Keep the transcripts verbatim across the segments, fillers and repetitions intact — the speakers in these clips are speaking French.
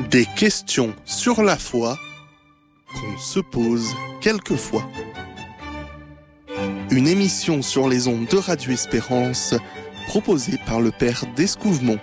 Des questions sur la foi qu'on se pose quelquefois. Une émission sur les ondes de Radio Espérance proposée par le Père d'Escouvemont.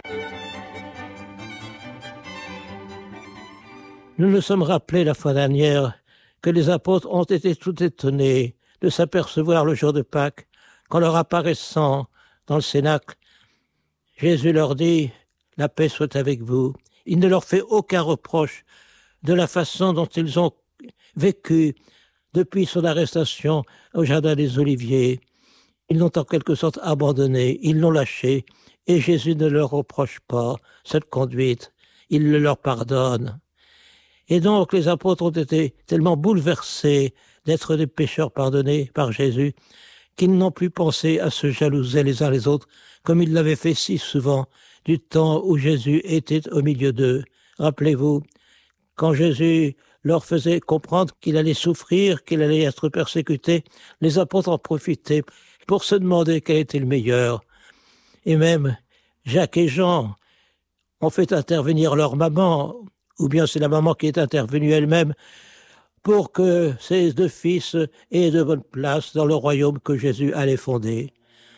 Nous nous sommes rappelés la fois dernière que les apôtres ont été tout étonnés de s'apercevoir le jour de Pâques qu'en leur apparaissant dans le cénacle, Jésus leur dit « La paix soit avec vous ». Il ne leur fait aucun reproche de la façon dont ils ont vécu depuis son arrestation au Jardin des Oliviers. Ils l'ont en quelque sorte abandonné, ils l'ont lâché, et Jésus ne leur reproche pas cette conduite, il le leur pardonne. Et donc les apôtres ont été tellement bouleversés d'être des pécheurs pardonnés par Jésus qu'ils n'ont plus pensé à se jalouser les uns les autres comme ils l'avaient fait si souvent du temps où Jésus était au milieu d'eux. Rappelez-vous, quand Jésus leur faisait comprendre qu'il allait souffrir, qu'il allait être persécuté, les apôtres en profitaient pour se demander quel était le meilleur. Et même Jacques et Jean ont fait intervenir leur maman, ou bien c'est la maman qui est intervenue elle-même, pour que ces deux fils aient de bonne place dans le royaume que Jésus allait fonder.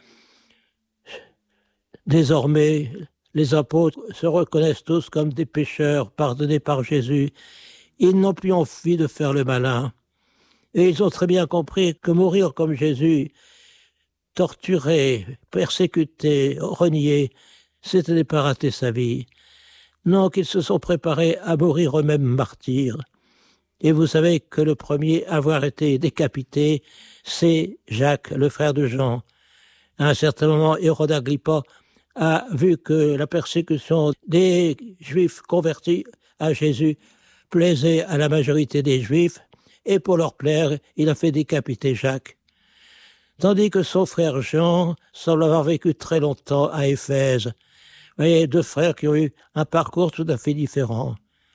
Désormais, les apôtres se reconnaissent tous comme des pécheurs pardonnés par Jésus. Ils n'ont plus envie de faire le malin. Et ils ont très bien compris que mourir comme Jésus, torturé, persécuté, renié, c'était ne pas rater sa vie. Non, qu'ils se sont préparés à mourir eux-mêmes martyrs. Et vous savez que le premier à avoir été décapité, c'est Jacques, le frère de Jean. À un certain moment, Hérode Agrippa a vu que la persécution des Juifs convertis à Jésus plaisait à la majorité des Juifs, et pour leur plaire, il a fait décapiter Jacques. Tandis que son frère Jean semble avoir vécu très longtemps à Éphèse. Vous voyez, deux frères qui ont eu un parcours tout à fait différent.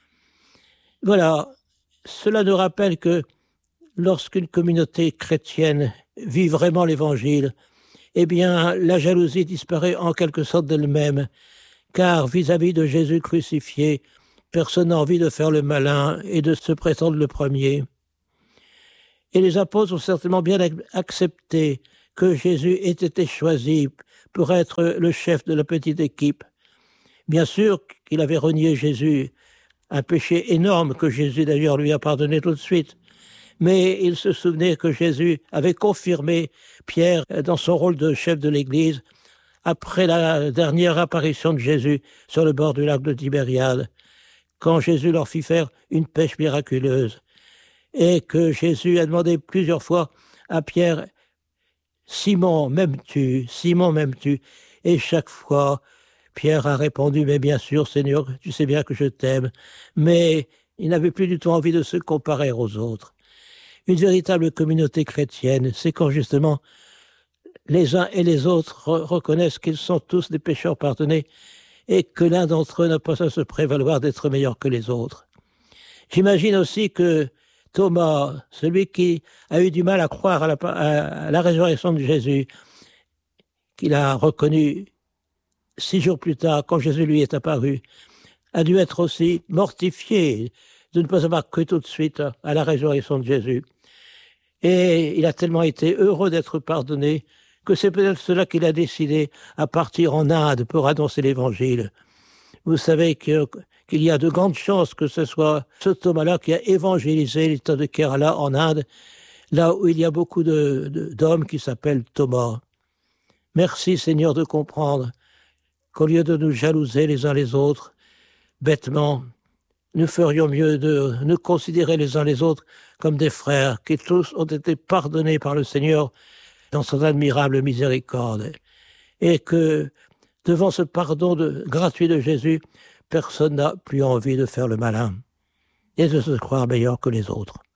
Voilà, cela nous rappelle que lorsqu'une communauté chrétienne vit vraiment l'Évangile, eh bien, la jalousie disparaît en quelque sorte d'elle-même, car vis-à-vis de Jésus crucifié, personne n'a envie de faire le malin et de se prétendre le premier. Et les apôtres ont certainement bien accepté que Jésus ait été choisi pour être le chef de la petite équipe. Bien sûr qu'il avait renié Jésus, un péché énorme que Jésus d'ailleurs lui a pardonné tout de suite. Mais il se souvenait que Jésus avait confirmé Pierre dans son rôle de chef de l'Église après la dernière apparition de Jésus sur le bord du lac de Tibériade, quand Jésus leur fit faire une pêche miraculeuse, et que Jésus a demandé plusieurs fois à Pierre « Simon, m'aimes-tu ? Simon, m'aimes-tu » Et chaque fois, Pierre a répondu « Mais bien sûr, Seigneur, tu sais bien que je t'aime. » Mais il n'avait plus du tout envie de se comparer aux autres. Une véritable communauté chrétienne, c'est quand justement les uns et les autres re- reconnaissent qu'ils sont tous des pécheurs pardonnés et que l'un d'entre eux n'a pas à se prévaloir d'être meilleur que les autres. J'imagine aussi que Thomas, celui qui a eu du mal à croire à la, à la résurrection de Jésus, qu'il a reconnu six jours plus tard, quand Jésus lui est apparu, a dû être aussi mortifié de ne pas avoir cru tout de suite à la résurrection de Jésus. Et il a tellement été heureux d'être pardonné que c'est peut-être cela qu'il a décidé à partir en Inde pour annoncer l'Évangile. Vous savez que, qu'il y a de grandes chances que ce soit ce Thomas-là qui a évangélisé l'État de Kerala en Inde, là où il y a beaucoup de, de, d'hommes qui s'appellent Thomas. Merci Seigneur de comprendre qu'au lieu de nous jalouser les uns les autres, bêtement, nous ferions mieux de nous considérer les uns les autres comme des frères qui tous ont été pardonnés par le Seigneur dans son admirable miséricorde. Et que, devant ce pardon de, gratuit de Jésus, personne n'a plus envie de faire le malin et de se croire meilleur que les autres.